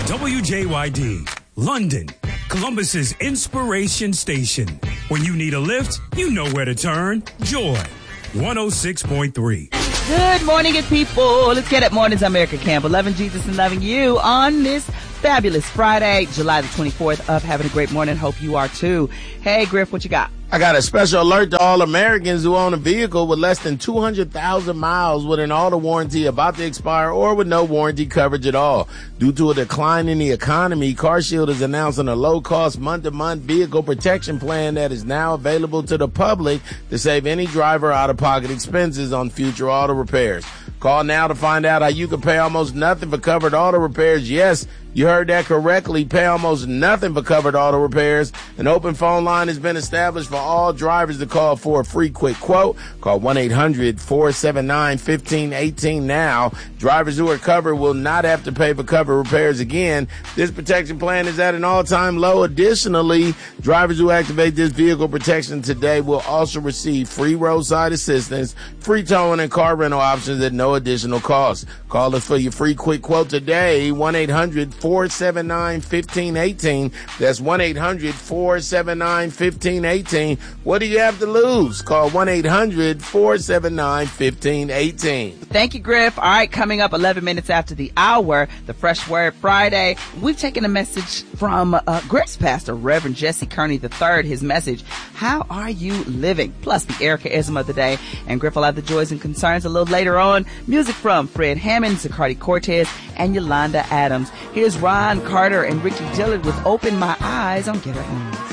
WJYD, London, Columbus's inspiration station. When you need a lift, you know where to turn. Joy, 106.3. Good morning, good people. Let's get it. Mornings, I'm Erica Campbell. Loving Jesus and loving you on this fabulous Friday, July the 24th of having a great morning. Hope you are too. Hey, Griff, what you got? I got a special alert to all Americans who own a vehicle with less than 200,000 miles with an auto warranty about to expire or with no warranty coverage at all. Due to a decline in the economy, CarShield is announcing a low-cost month-to-month vehicle protection plan that is now available to the public to save any driver out-of-pocket expenses on future auto repairs. Call now to find out how you can pay almost nothing for covered auto repairs. Yes, you heard that correctly. Pay almost nothing for covered auto repairs. An open phone line has been established for all drivers to call for a free quick quote. Call 1-800-479-1518 now. Drivers who are covered will not have to pay for covered repairs again. This protection plan is at an all-time low. Additionally, drivers who activate this vehicle protection today will also receive free roadside assistance, free towing, and car rental options at no additional cost. Call us for your free quick quote today, 1-800-479-1518. That's 1-800-479-1518. What do you have to lose? Call 1-800-479-1518. Thank you, Griff. All right, coming up 11 minutes after the hour, the Fresh Word Friday. We've taken a message from Griff's pastor, Reverend Jesse Kearney III. His message, how are you living? Plus the Erica Ism of the day. And Griff will have the joys and concerns a little later on. Music from Fred Hammond, Zacardi Cortez, and Yolanda Adams. Here's Ron Carter and Ricky Dillard with Open My Eyes on Get Her In.